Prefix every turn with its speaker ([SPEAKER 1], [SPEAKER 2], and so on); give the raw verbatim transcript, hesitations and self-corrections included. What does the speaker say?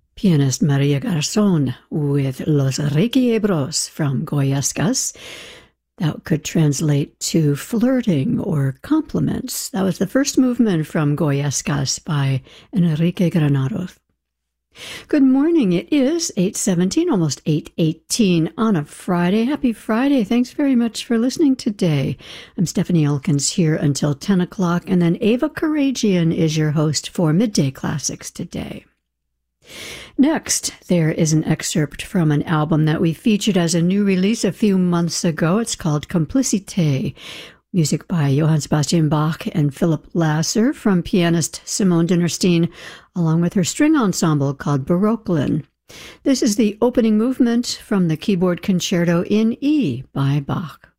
[SPEAKER 1] Pianist Maria Garzón with Los Requiebros from Goyescas. That could translate to flirting or compliments. That was the first movement from Goyescas by Enrique Granados. Good morning. It is eight seventeen, almost eight eighteen on a Friday. Happy Friday. Thanks very much for listening today. I'm Stephanie Elkins here until ten o'clock, and then Ava Karagian is your host for Midday Classics today. Next, there is an excerpt from an album that we featured as a new release a few months ago. It's called Complicité, music by Johann Sebastian Bach and Philip Lasser from pianist Simone Dinnerstein, along with her string ensemble called Baroquelin. This is the opening movement from the keyboard concerto in E by Bach.